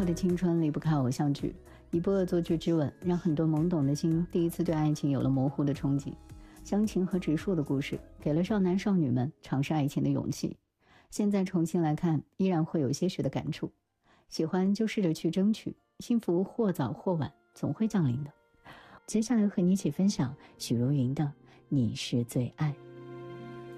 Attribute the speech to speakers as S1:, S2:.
S1: 的青春离不开偶像剧，一部恶作剧之吻让很多懵懂的心第一次对爱情有了模糊的憧憬。湘琴和植树的故事给了少男少女们尝试爱情的勇气，现在重新来看依然会有些许的感触。喜欢就试着去争取，幸福或早或晚总会降临的。接下来和你一起分享许茹芸的《你是最爱》。